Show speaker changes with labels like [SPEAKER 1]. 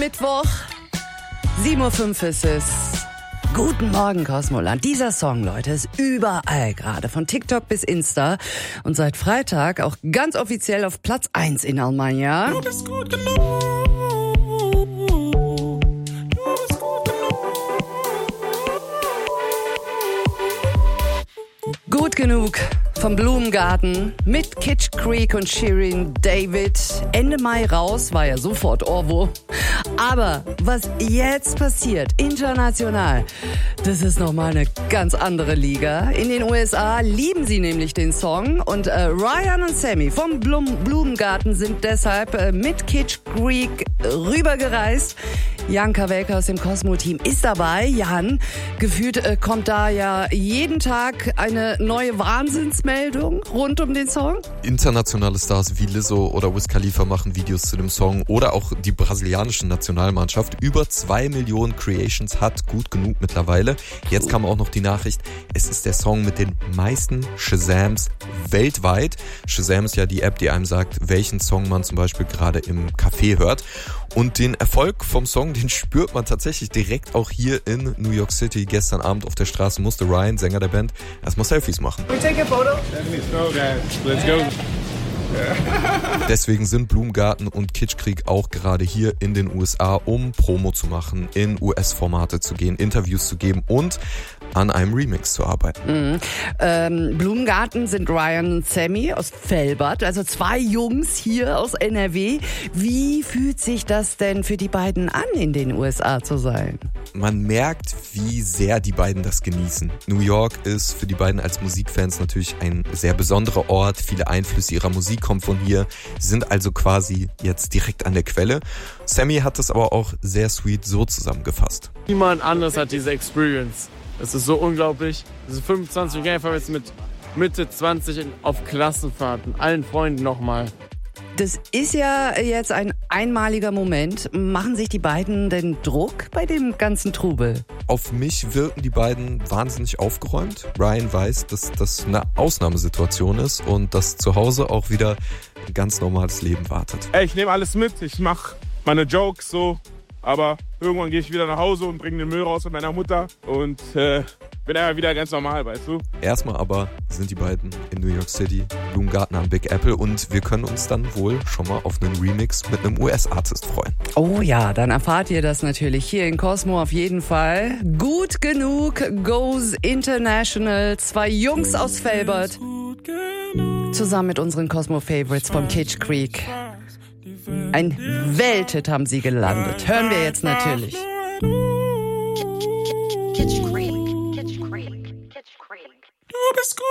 [SPEAKER 1] Mittwoch, 7:05 Uhr ist es. Guten Morgen, Kosmoland. Dieser Song, Leute, ist überall gerade, von TikTok bis Insta. Und seit Freitag auch ganz offiziell auf Platz 1 in Almania.
[SPEAKER 2] Du bist gut genug. Du bist gut genug.
[SPEAKER 1] Gut genug vom Blumengarten mit Kitsch Creek und Shirin David. Ende Mai raus, war ja sofort Ohrwurm. Aber was jetzt passiert, international, das ist nochmal eine ganz andere Liga. In den USA lieben sie nämlich den Song und Ryan und Sammy vom Blumengarten sind deshalb mit Kitsch Creek rübergereist. Jan Kawelke aus dem Cosmo-Team ist dabei. Jan, gefühlt kommt da ja jeden Tag eine neue Wahnsinnsmeldung rund um den Song.
[SPEAKER 3] Internationale Stars wie Lizzo oder Wiz Khalifa machen Videos zu dem Song oder auch die brasilianische Nationalmannschaft. Über 2 Millionen Creations hat Gut genug mittlerweile. Jetzt kam auch noch die Nachricht, es ist der Song mit den meisten Shazams weltweit. Shazam ist ja die App, die einem sagt, welchen Song man zum Beispiel gerade im Café hört. Und den Erfolg vom Song, den spürt man tatsächlich direkt auch hier in New York City. Gestern Abend auf der Straße musste Ryan, Sänger der Band, erstmal Selfies machen.
[SPEAKER 2] We take a photo? Let's go.
[SPEAKER 3] Deswegen sind Blumengarten und Kitsch Creek auch gerade hier in den USA, um Promo zu machen, in US-Formate zu gehen, Interviews zu geben und an einem Remix zu arbeiten.
[SPEAKER 1] Blumengarten sind Ryan und Sammy aus Velbert, also 2 Jungs hier aus NRW. Wie fühlt sich das denn für die beiden an, in den USA zu sein?
[SPEAKER 3] Man merkt, wie sehr die beiden das genießen. New York ist für die beiden als Musikfans natürlich ein sehr besonderer Ort. Viele Einflüsse ihrer Musik kommen von hier, sind also quasi jetzt direkt an der Quelle. Sammy hat es aber auch sehr sweet so zusammengefasst.
[SPEAKER 4] Niemand anderes hat diese Experience. Es ist so unglaublich. Diese 25 Jahre fahren jetzt mit Mitte 20 auf Klassenfahrten, allen Freunden nochmal.
[SPEAKER 1] Das ist ja jetzt ein einmaliger Moment. Machen sich die beiden denn Druck bei dem ganzen Trubel?
[SPEAKER 3] Auf mich wirken die beiden wahnsinnig aufgeräumt. Ryan weiß, dass das eine Ausnahmesituation ist und dass zu Hause auch wieder ein ganz normales Leben wartet.
[SPEAKER 2] Ey, ich nehme alles mit. Ich mache meine Jokes so. Aber irgendwann gehe ich wieder nach Hause und bringe den Müll raus mit meiner Mutter und bin einfach wieder ganz normal, weißt du?
[SPEAKER 3] Erstmal aber sind die beiden in New York City, Blumengarten am Big Apple und wir können uns dann wohl schon mal auf einen Remix mit einem US-Artist freuen.
[SPEAKER 1] Oh ja, dann erfahrt ihr das natürlich hier in Cosmo auf jeden Fall. Gut genug goes international. 2 Jungs aus Velbert zusammen mit unseren Cosmo-Favorites vom Kitsch Creek. Ein Welthit haben sie gelandet. Hören wir jetzt natürlich.
[SPEAKER 5] Kitsch Creek.
[SPEAKER 2] Du bist gut.